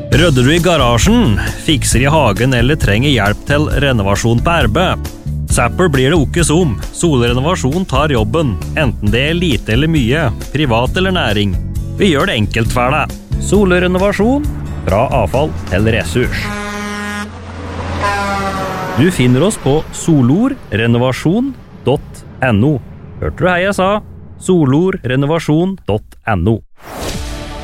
Rydder du i garasjen, fikser i hagen eller trenger hjelp til renovasjon på arbeid? Zapper blir det ikke som. Solrenovasjon tar jobben, enten det er lite eller mye, privat eller næring. Vi gjør det enkelt for deg. Solrenovasjon, fra avfall til ressurs. Du finner oss på solorrenovasjon.no. Hørte du hei jeg sa? solorrenovasjon.no.